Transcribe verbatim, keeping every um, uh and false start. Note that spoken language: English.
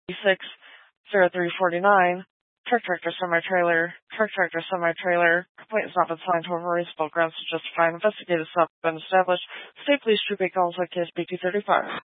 six zero three four nine. Truck tractor semi-trailer. Truck tractor semi-trailer. Complaint has not been signed. However, reasonable grounds to justify an investigative stop have been established. State Police Troop eight calls on case B two thirty-five.